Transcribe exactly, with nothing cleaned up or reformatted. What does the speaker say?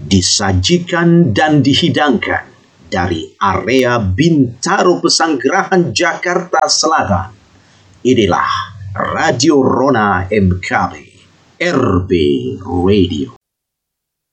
disajikan dan dihidangkan dari area Bintaro Pesanggerahan Jakarta Selatan. Inilah Radio Rona M K B, R B Radio.